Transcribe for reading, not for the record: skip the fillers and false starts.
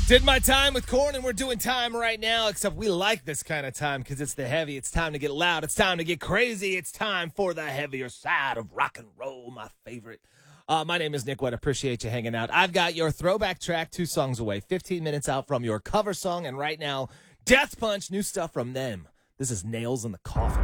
Did my time with Korn, and we're doing time right now, except we like this kind of time because it's the heavy. It's time to get loud. It's time to get crazy. It's time for the heavier side of rock and roll, my favorite. My name is Nick Wood. Appreciate you hanging out. I've got your throwback track 2 songs away, 15 minutes out from your cover song, and right now, Death Punch, new stuff from them. This is Nails in the Coffin.